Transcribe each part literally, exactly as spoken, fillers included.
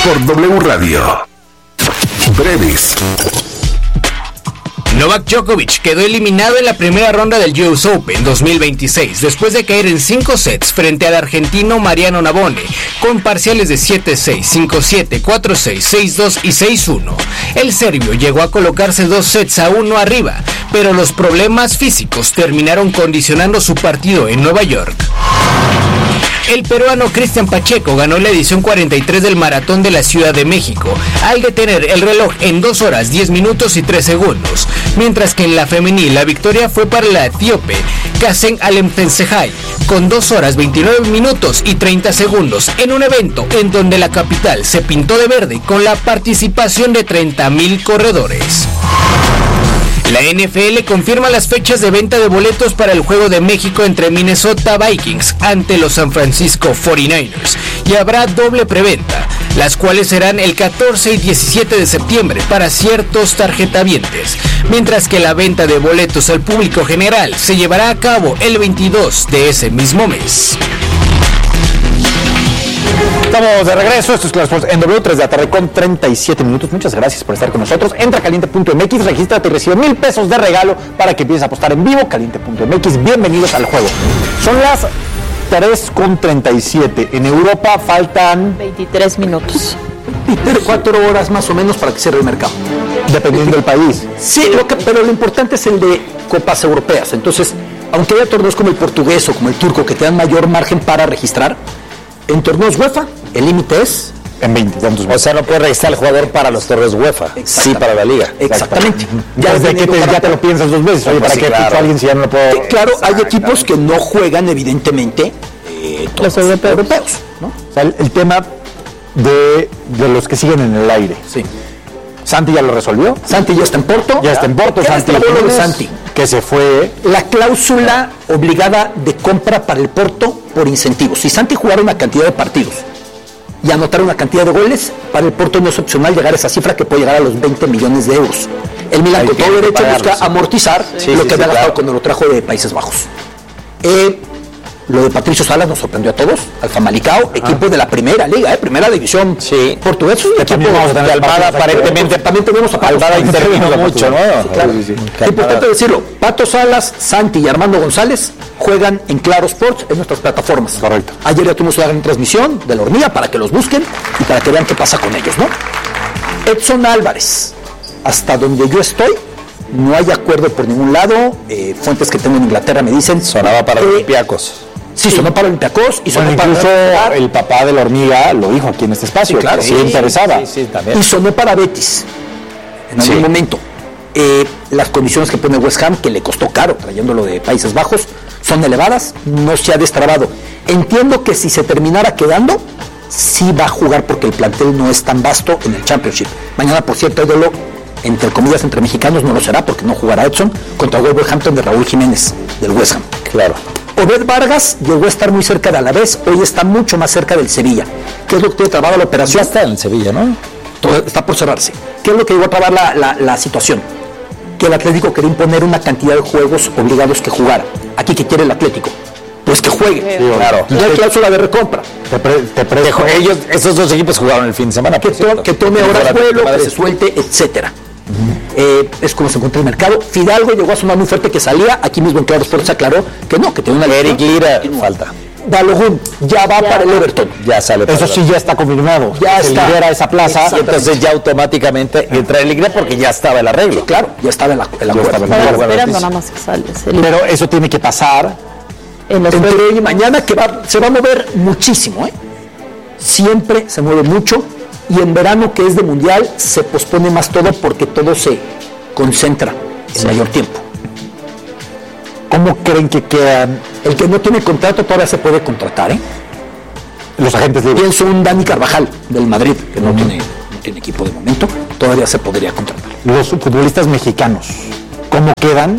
por W Radio. Breves. Novak Djokovic quedó eliminado en la primera ronda del U S Open dos mil veintiséis después de caer en cinco sets frente al argentino Mariano Navone con parciales de siete seis, cinco siete, cuatro seis, seis dos y seis uno. El serbio llegó a colocarse dos sets a uno arriba, pero los problemas físicos terminaron condicionando su partido en Nueva York. El peruano Cristian Pacheco ganó la edición cuarenta y tres del Maratón de la Ciudad de México, al detener el reloj en dos horas diez minutos y tres segundos, mientras que en la femenil la victoria fue para la etíope Kasen Alemtensehai, con dos horas veintinueve minutos y treinta segundos, en un evento en donde la capital se pintó de verde con la participación de treinta mil corredores. La N F L confirma las fechas de venta de boletos para el juego de México entre Minnesota Vikings ante los San Francisco cuarenta y nueve ers y habrá doble preventa, las cuales serán el catorce y diecisiete de septiembre para ciertos tarjetavientes, mientras que la venta de boletos al público general se llevará a cabo el veintidós de ese mismo mes. Estamos de regreso, esto es Claro Sports en W, tres de la tarde con treinta y siete minutos. Muchas gracias por estar con nosotros. Entra a caliente punto m x, regístrate y recibe mil pesos de regalo para que empieces a apostar en vivo. caliente punto m x, bienvenidos al juego. Son las tres con treinta y siete. En Europa faltan veintitrés minutos. cuatro horas más o menos para que cierre el mercado. Dependiendo del país. Sí, lo que, pero lo importante es el de copas europeas. Entonces, aunque haya torneos como el portugués o como el turco que te dan mayor margen para registrar, en torneos UEFA, el límite es en veinte. O sea, no puede registrar el jugador para los torneos UEFA, sí para la liga. Exactamente. Ya, desde que te, ya te lo piensas dos veces. Oye, pues ¿para sí, qué claro. alguien si ya no lo puedo...? Que, claro, hay equipos que no juegan, evidentemente, eh, todos los europeos, europeos ¿no? O sea, el, el tema de, de los que siguen en el aire. Sí. ¿Santi ya lo resolvió? Santi ya está en Porto. Ya, ya está en Porto, Santi. De Santi. Que se fue... La cláusula obligada de compra para el Porto por incentivos. Si Santi jugara una cantidad de partidos y anotara una cantidad de goles, para el Porto no es opcional llegar a esa cifra que puede llegar a los veinte millones de euros. El Milan con todo derecho busca sí. amortizar sí, lo sí, que sí, había sí, gastado claro. cuando lo trajo de Países Bajos. Eh, Lo de Patricio Salas nos sorprendió a todos. Al Famalicão, ah. equipo de la primera liga, eh, primera división sí. portuguesa. Equipo de Almada, aparentemente. También tenemos a Almada intervino mucho, ¿no? Sí, claro. Sí, sí, sí. Es importante decirlo. Pato Salas, Santi y Armando González juegan en Claro Sports en nuestras plataformas. Correcto. Ayer ya tuvimos una gran transmisión de la hormiga para que los busquen y para que vean qué pasa con ellos, ¿no? Edson Álvarez, hasta donde yo estoy, no hay acuerdo por ningún lado. Eh, fuentes que tengo en Inglaterra me dicen. Sonaba para eh, Olympiacos. Sí, sonó para Olympiacos y sonó bueno, para incluso para... el papá de la hormiga lo dijo aquí en este espacio, sí, claro, sí, sí, interesaba. Sí, sí, también. Y sonó para Betis en algún sí. momento. Eh, las condiciones que pone West Ham, que le costó caro trayéndolo de Países Bajos, son elevadas, no se ha destrabado. Entiendo que si se terminara quedando, sí va a jugar porque el plantel no es tan vasto en el Championship. Mañana, por cierto, hay duelo entre comillas entre mexicanos, no lo será porque no jugará Edson contra Wolverhampton de Raúl Jiménez del West Ham. Claro. Obed Vargas llegó a estar muy cerca de Alavés, hoy está mucho más cerca del Sevilla. ¿Qué es lo que tiene trabada la operación? Ya está en el Sevilla, ¿no? Todo está por cerrarse. ¿Qué es lo que llegó a trabar la, la, la situación? Que el Atlético quería imponer una cantidad de juegos obligados que jugara. Aquí, ¿qué quiere el Atlético? Pues que juegue. Sí, claro. No hay cláusula de recompra. Te pre, te pre, te ellos, esos dos equipos jugaron el fin de semana. Que, to, que tome horas vuelo, que se suelte, etcétera. Uh-huh. Eh, es como se encuentra el mercado. Fidalgo llegó a sonar muy fuerte que salía. Aquí mismo en Claro Sports se aclaró que no, que tiene una Eric Lira falta. Balogun ya va ya para el Everton. Ya sale. Eso sí ya está confirmado. Ya se está. libera esa plaza. Y entonces ya automáticamente entra el Lira porque ya estaba el arreglo. Sí, claro, ya estaba el acuerdo. Esperando nada más que sale. Pero eso tiene que pasar en entre hoy y mañana, que va, se va a mover muchísimo, ¿eh? Siempre se mueve mucho. Y en verano, que es de mundial, se pospone más todo porque todo se concentra en sí. mayor tiempo. ¿Cómo creen que quedan? El que no tiene contrato todavía se puede contratar, ¿eh? Los agentes libres. Pienso un Dani Carvajal del Madrid, que no, uh-huh. tiene, no tiene equipo de momento, todavía se podría contratar. Los futbolistas mexicanos, ¿cómo quedan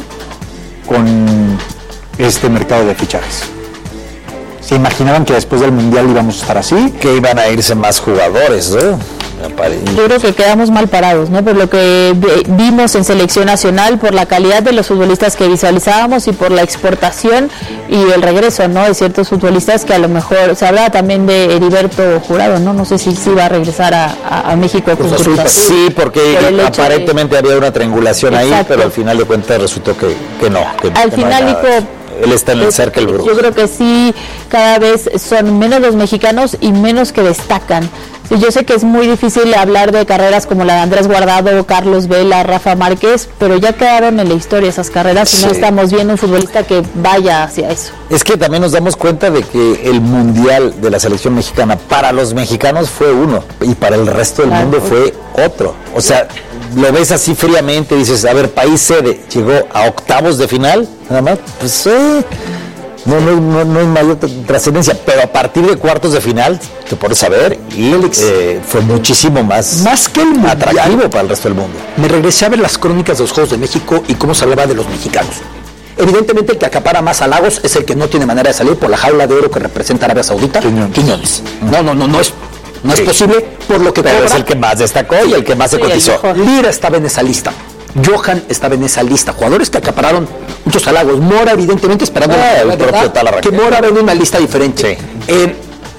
con este mercado de fichajes? ¿Se imaginaban que después del Mundial íbamos a estar así? Que iban a irse más jugadores, ¿no? Yo creo que quedamos mal parados, ¿no? Por lo que vimos en selección nacional, por la calidad de los futbolistas que visualizábamos y por la exportación y el regreso, ¿no? De ciertos futbolistas que a lo mejor se hablaba también de Heriberto Jurado, ¿no? No sé si sí va a regresar a, a, a México. Pues resulta, sí, porque por aparentemente de... había una triangulación. Exacto. Ahí, pero al final de cuentas resultó que, que no. Que, al que final, no Nico, él está en el cerca del grupo. Yo creo que sí, cada vez son menos los mexicanos y menos que destacan. Yo sé que es muy difícil hablar de carreras como la de Andrés Guardado, Carlos Vela, Rafa Márquez, pero ya quedaron en la historia esas carreras y sí. No estamos viendo un futbolista que vaya hacia eso. Es que también nos damos cuenta de que el mundial de la selección mexicana para los mexicanos fue uno y para el resto del claro. mundo fue otro. O sea, lo ves así fríamente, dices, a ver, país sede, llegó a octavos de final, nada más, pues eh, no, no, no, no hay mayor trascendencia, pero a partir de cuartos de final, te pones a ver, y eh, fue muchísimo más, más que el mundial, atractivo para el resto del mundo. Me regresé a ver las crónicas de los Juegos de México y cómo se hablaba de los mexicanos. Evidentemente el que acapara más halagos es el que no tiene manera de salir por la jaula de oro que representa Arabia Saudita, Quiñones. Quiñones. No, no, no, no es, no sí. es posible por lo que pero cobra. Es el que más destacó y el que más se sí, cotizó. Lira estaba en esa lista. Johan estaba en esa lista, jugadores que acapararon muchos halagos. Mora, evidentemente, esperando ah, la, el propio verdad, que Mora venga en una lista diferente. Sí. Eh,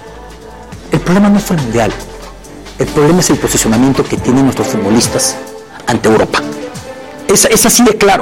el problema no fue el mundial, el problema es el posicionamiento que tienen nuestros futbolistas ante Europa. Es, es así de claro.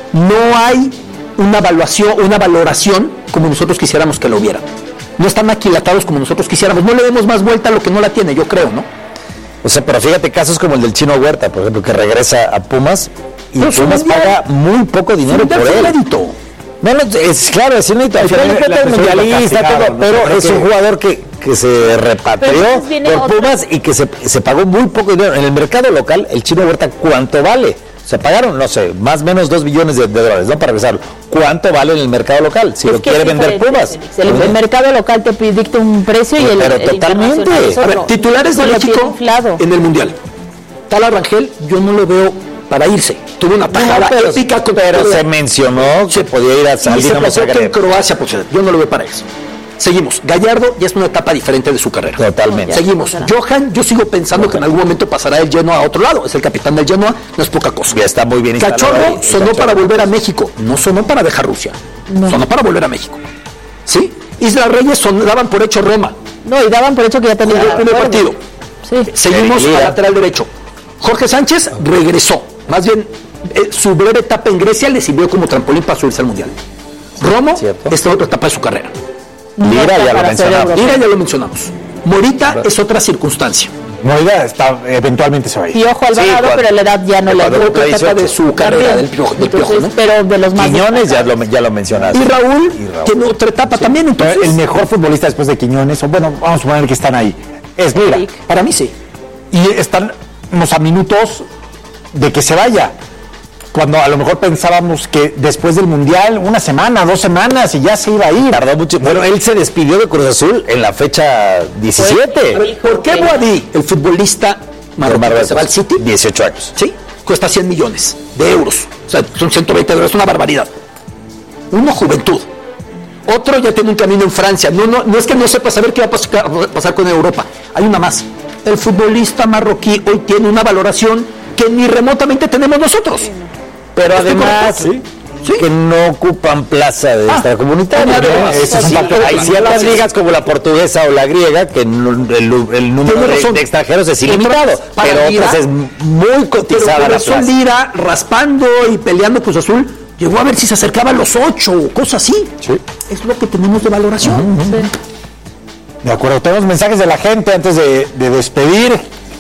No hay una evaluación, una valoración como nosotros quisiéramos que lo hubiera. No están aquilatados como nosotros quisiéramos. No le demos más vuelta a lo que no la tiene, yo creo, ¿no? O sea, pero fíjate casos como el del Chino Huerta, por ejemplo, que regresa a Pumas y pero Pumas paga muy poco dinero por él. Crédito. No, no, es claro, es inédito. Al final es mundialista, todo, pero es un jugador que, que se repatrió por Pumas y que se, se pagó muy poco dinero. En el mercado local, el Chino Huerta, ¿cuánto vale? Se pagaron, no sé, más o menos dos billones de, de dólares, ¿no? Para regresarlo. ¿Cuánto vale en el mercado local? Si es lo quiere vender Pumas. El, el mercado local te dicta un precio y el, pero el totalmente. A ver, titulares de México en el Mundial. Tala Rangel, yo no lo veo para irse. Tuvo una tajada no, pero, épica. Con pero se mencionó que podía ir a salir a en Croacia, pues, yo no lo veo para eso. Seguimos. Gallardo ya es una etapa diferente de su carrera. Totalmente. No, Seguimos. Pasará. Johan, yo sigo pensando Johan. que en algún momento pasará el Genoa a otro lado. Es el capitán del Genoa, no es poca cosa. Ya está muy bien instalado. Cachorro sonó Cachorro. para volver a México. No sonó para dejar Rusia. No. Sonó para volver a México. ¿Sí? Isla Reyes son, daban por hecho Roma. No, y daban por hecho que ya tenía el primer partido. Sí. Seguimos al lateral derecho. Jorge Sánchez regresó. Más bien, eh, su breve etapa en Grecia le sirvió como trampolín para subirse al Mundial. Romo, ¿cierto? Esta es otra etapa de su carrera. Lira ya lo mencionamos. Lira ya lo mencionamos. Morita claro. es otra circunstancia. Morita está, eventualmente se va a ir. Y ojo Alvarado, sí, pero la edad ya no le da. Otra etapa de su carrera del piojo, del piojo, ¿no? Pero de los más Quiñones ya lo, ya lo mencionaste. Y Raúl, y Raúl tiene otra etapa sí. también. Entonces, el mejor futbolista después de Quiñones, o bueno, vamos a suponer que están ahí, es Lira. Para mí sí. Y están a minutos de que se vaya. Cuando a lo mejor pensábamos que después del Mundial, una semana, dos semanas y ya se iba a ir. Tardó mucho. Bueno, él se despidió de Cruz Azul en la fecha diecisiete. Ver, ¿por qué Boadí, el futbolista marroquí, se va al City? dieciocho años. Sí, cuesta cien millones de euros. O sea, son ciento veinte dólares, es una barbaridad. Uno, juventud. Otro ya tiene un camino en Francia. No, no, no es que no sepa saber qué va a pasar, pasar con Europa. Hay una más. El futbolista marroquí hoy tiene una valoración que ni remotamente tenemos nosotros. Sí, no. Pero además, ¿sí? ¿Sí? que no ocupan plaza de ah, extracomunitaria. ¿no? Es sí, hay ciertas ligas como la portuguesa o la griega que el, el, el número de, de extranjeros es ilimitado, pero Lira, otras es muy cotizada. Pero por eso Lira, raspando y peleando Cruz Azul, llegó a ver si se acercaba a los ocho, cosas así. Sí. Es lo que tenemos de valoración. Uh-huh. Sí. De acuerdo, tenemos mensajes de la gente antes de, de despedir.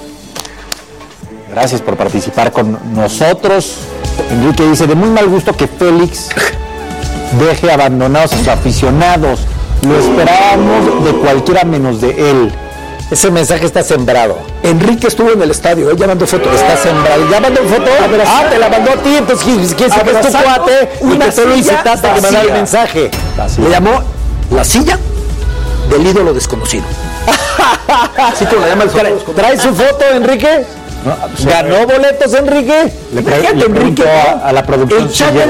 Gracias por participar con nosotros. Enrique dice, de muy mal gusto que Félix deje abandonados a sus aficionados. Lo esperábamos de cualquiera menos de él. Ese mensaje está sembrado. Enrique estuvo en el estadio, él ya mandó foto. Está sembrado. ¿Ya mandó foto? Ah, te la mandó a ti, entonces quién sabe que es tu cuate y que tú lo incitaste a que mandara el mensaje. Le llamó la silla del ídolo desconocido. ¿Sí te lo llama el ¿Trae, ¿Trae su foto, Enrique? No, ¿Ganó boletos, Enrique? Le, pre- le Enrique a, a la producción.